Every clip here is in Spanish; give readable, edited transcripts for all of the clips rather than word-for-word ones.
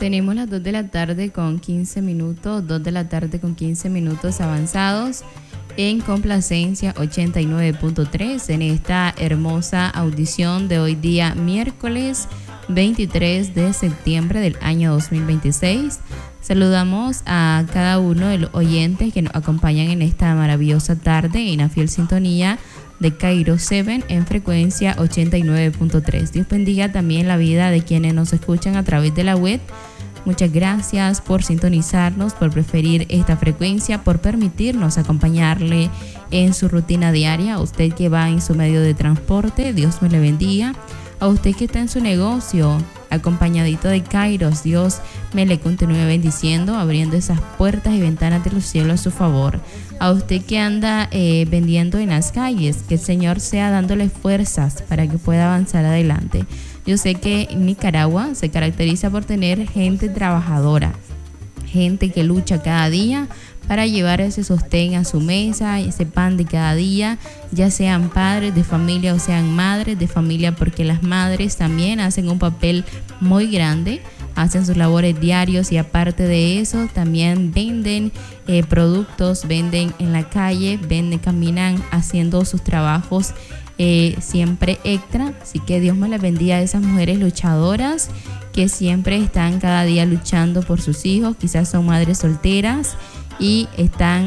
Tenemos las 2 de la tarde con 15 minutos, 2 de la tarde con 15 minutos avanzados en Complacencia 89.3 en esta hermosa audición de hoy día miércoles 23 de septiembre del año 2026. Saludamos a cada uno de los oyentes que nos acompañan en esta maravillosa tarde en la fiel sintonía de Cairo 7 en frecuencia 89.3. Dios bendiga también la vida de quienes nos escuchan a través de la web. Muchas gracias por sintonizarnos, por preferir esta frecuencia, por permitirnos acompañarle en su rutina diaria. A usted que va en su medio de transporte, Dios me le bendiga. A usted que está en su negocio, acompañadito de Kairos, Dios me le continúe bendiciendo, abriendo esas puertas y ventanas de los cielos a su favor. A usted que anda vendiendo en las calles, que el Señor sea dándole fuerzas para que pueda avanzar adelante. Yo sé que Nicaragua se caracteriza por tener gente trabajadora, gente que lucha cada día para llevar ese sostén a su mesa, ese pan de cada día, ya sean padres de familia o sean madres de familia, porque las madres también hacen un papel muy grande, hacen sus labores diarios y aparte de eso también venden productos, venden en la calle, caminan haciendo sus trabajos siempre extra. Así que Dios me las bendiga a esas mujeres luchadoras que siempre están cada día luchando por sus hijos, quizás son madres solteras y están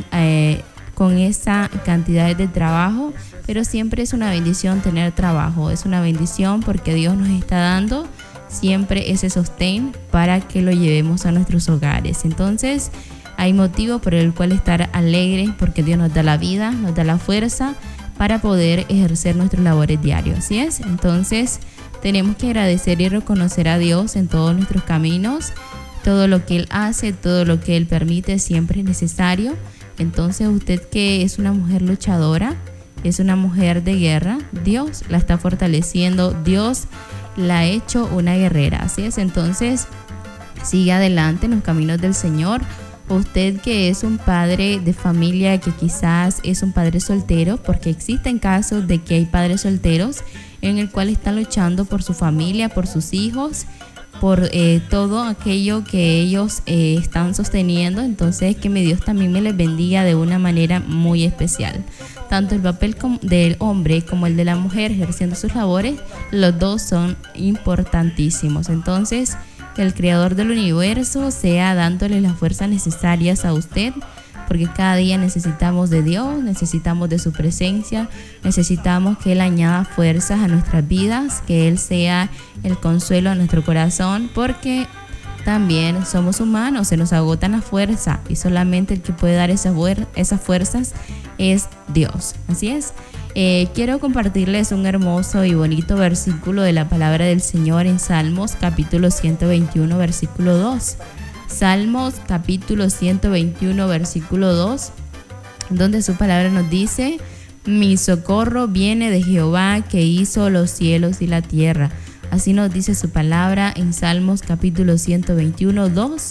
con esa cantidad de trabajo, pero siempre es una bendición tener trabajo, es una bendición porque Dios nos está dando siempre ese sostén para que lo llevemos a nuestros hogares. Entonces hay motivo por el cual estar alegres porque Dios nos da la vida, nos da la fuerza para poder ejercer nuestros labores diarios. Así es, entonces tenemos que agradecer y reconocer a Dios en todos nuestros caminos. Todo lo que Él hace, todo lo que Él permite siempre es necesario. Entonces usted que es una mujer luchadora, es una mujer de guerra, Dios la está fortaleciendo, Dios la ha hecho una guerrera. Así es, entonces siga adelante en los caminos del Señor. Usted que es un padre de familia, que quizás es un padre soltero, porque existen casos de que hay padres solteros en el cual están luchando por su familia, por sus hijos, por todo aquello que ellos están sosteniendo. Entonces que mi Dios también me les bendiga de una manera muy especial. Tanto el papel del hombre como el de la mujer ejerciendo sus labores, los dos son importantísimos. Entonces que el Creador del universo sea dándole las fuerzas necesarias a usted, porque cada día necesitamos de Dios, necesitamos de su presencia, necesitamos que Él añada fuerzas a nuestras vidas, que Él sea el consuelo a nuestro corazón, porque también somos humanos, se nos agotan las fuerzas y solamente el que puede dar esas fuerzas es Dios. Así es. Quiero compartirles un hermoso y bonito versículo de la palabra del Señor en Salmos capítulo 121 versículo 2. Salmos capítulo 121 versículo 2, donde su palabra nos dice: mi socorro viene de Jehová que hizo los cielos y la tierra. Así nos dice su palabra en Salmos capítulo 121, 2.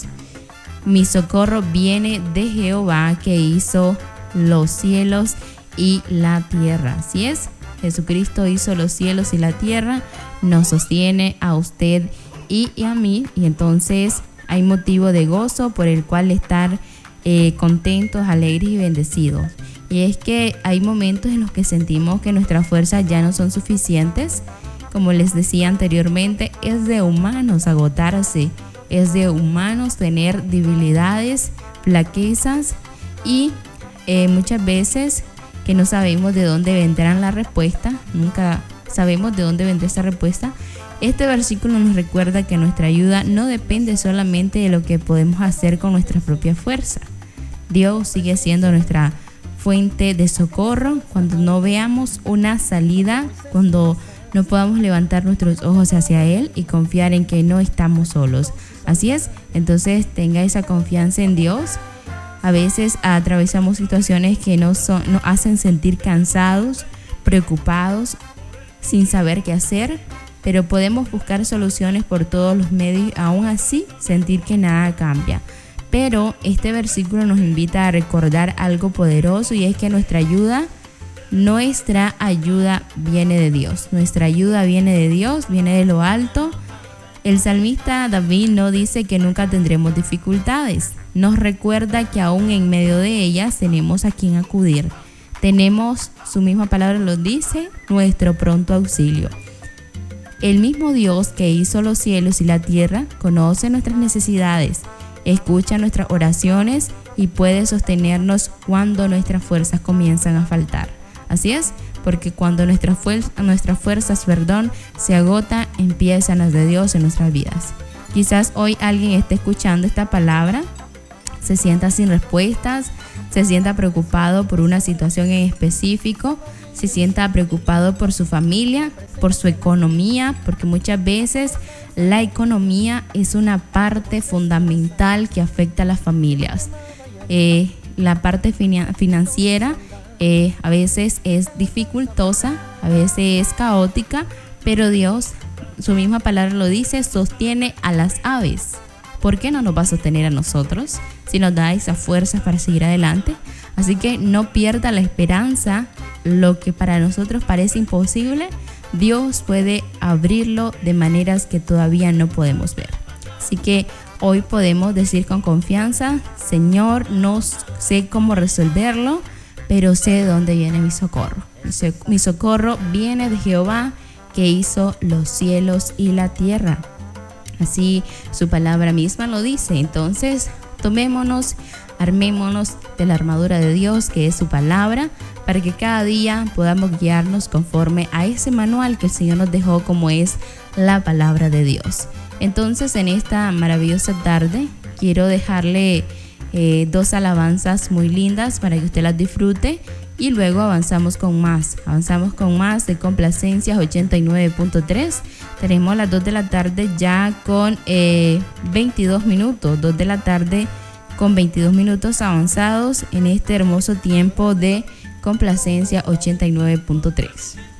Mi socorro viene de Jehová que hizo los cielos y la tierra. Así es, Jesucristo hizo los cielos y la tierra, nos sostiene a usted y a mí, y entonces hay motivo de gozo por el cual estar contentos, alegres y bendecidos. Y es que hay momentos en los que sentimos que nuestras fuerzas ya no son suficientes. Como les decía anteriormente, es de humanos agotarse, es de humanos tener debilidades, flaquezas y muchas veces que no sabemos de dónde vendrán la respuesta, nunca sabemos de dónde vendrá esa respuesta. Este versículo nos recuerda que nuestra ayuda no depende solamente de lo que podemos hacer con nuestra propia fuerza. Dios sigue siendo nuestra fuente de socorro cuando no veamos una salida, cuando no podamos levantar nuestros ojos hacia Él y confiar en que no estamos solos. Así es, entonces tenga esa confianza en Dios. A veces atravesamos situaciones que nos hacen sentir cansados, preocupados, sin saber qué hacer, pero podemos buscar soluciones por todos los medios y aún así sentir que nada cambia. Pero este versículo nos invita a recordar algo poderoso, y es que nuestra ayuda viene de Dios. Nuestra ayuda viene de Dios, viene de lo alto. El salmista David no dice que nunca tendremos dificultades. Nos recuerda que aún en medio de ellas tenemos a quien acudir. Tenemos, su misma palabra lo dice, nuestro pronto auxilio. El mismo Dios que hizo los cielos y la tierra conoce nuestras necesidades, escucha nuestras oraciones y puede sostenernos cuando nuestras fuerzas comienzan a faltar. Así es, porque cuando nuestras fuerzas se agotan, empiezan las de Dios en nuestras vidas. Quizás hoy alguien esté escuchando esta palabra, se sienta sin respuestas, se sienta preocupado por una situación en específico, se sienta preocupado por su familia, por su economía, porque muchas veces la economía es una parte fundamental que afecta a las familias. La parte financiera a veces es dificultosa, a veces es caótica, pero Dios, su misma palabra lo dice, sostiene a las aves. ¿Por qué no nos va a sostener a nosotros si nos da esa fuerza para seguir adelante? Así que no pierda la esperanza. Lo que para nosotros parece imposible, Dios puede abrirlo de maneras que todavía no podemos ver. Así que hoy podemos decir con confianza: Señor, no sé cómo resolverlo, pero sé de dónde viene mi socorro. Mi socorro viene de Jehová, que hizo los cielos y la tierra. Así su palabra misma lo dice. Entonces, armémonos de la armadura de Dios, que es su palabra, para que cada día podamos guiarnos conforme a ese manual que el Señor nos dejó, como es la palabra de Dios. Entonces, en esta maravillosa tarde, quiero dejarle 2 alabanzas muy lindas para que usted las disfrute, y luego avanzamos con más de Complacencias 89.3. Tenemos las 2 de la tarde ya con 22 minutos, 2 de la tarde con 22 minutos avanzados en este hermoso tiempo de Complacencia 89.3.